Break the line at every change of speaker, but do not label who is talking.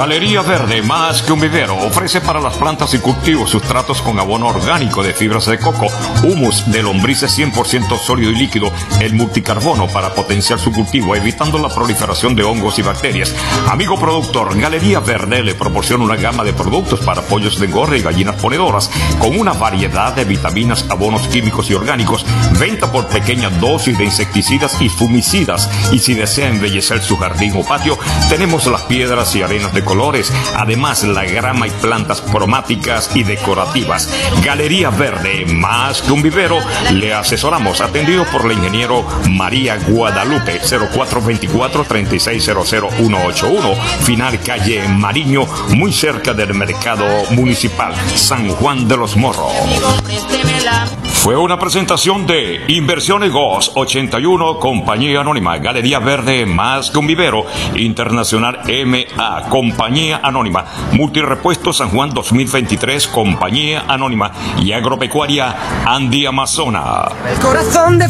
Galería Verde, más que un vivero, ofrece para las plantas y cultivos sustratos con abono orgánico de fibras de coco, humus de lombrices 100% sólido y líquido, el multicarbono para potenciar su cultivo, evitando la proliferación de hongos y bacterias. Amigo productor, Galería Verde le proporciona una gama de productos para pollos de engorde y gallinas ponedoras, con una variedad de vitaminas, abonos químicos y orgánicos, venta por pequeña dosis de insecticidas y fumicidas. Y si desea embellecer su jardín o patio, tenemos las piedras y arenas de colores, además la grama y plantas cromáticas y decorativas. Galería Verde, más que un vivero, le asesoramos, atendido por la ingeniero María Guadalupe, 0424-3600-181, final calle Mariño, muy cerca del mercado municipal, San Juan de los Morros. Fue una presentación de Inversiones GOS 81, Compañía Anónima, Galería Verde, más que un vivero, Internacional MA, Compañía Anónima, Multirepuesto San Juan 2023, Compañía Anónima, y Agropecuaria Andi Amazona.
El corazón de